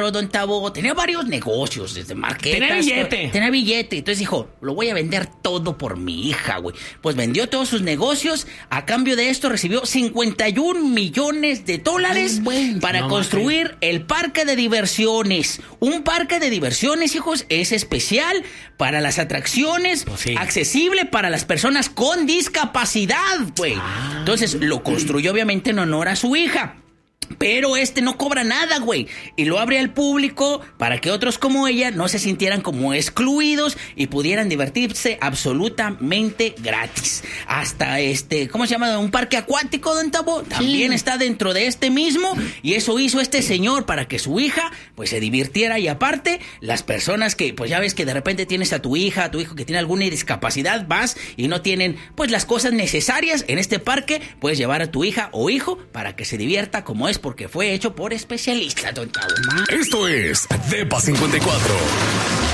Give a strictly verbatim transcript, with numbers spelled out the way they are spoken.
perro, don Tabo, tenía varios negocios, desde marquetas. Tenía billete. Tenía billete. Entonces dijo, lo voy a vender todo por mi hija, güey. Pues vendió todos sus negocios. A cambio de esto recibió cincuenta y un millones de dólares Ay, güey. para No, construir el parque de diversiones. Un parque de diversiones, hijos, es especial para las atracciones, Pues sí. accesible para las personas con discapacidad, güey. Ah. Entonces lo construyó obviamente en honor a su hija. Pero este no cobra nada, güey. Y lo abre al público para que otros como ella no se sintieran como excluidos y pudieran divertirse absolutamente gratis. Hasta este, ¿cómo se llama? Un parque acuático, don Tabo. También Sí. está dentro de este mismo. Y eso hizo este señor para que su hija pues se divirtiera. Y aparte, las personas que, pues ya ves que de repente tienes a tu hija, a tu hijo que tiene alguna discapacidad, vas y no tienen pues las cosas necesarias en este parque, puedes llevar a tu hija o hijo para que se divierta como es, porque fue hecho por especialistas, don Tabo. Esto es Depa cincuenta y cuatro.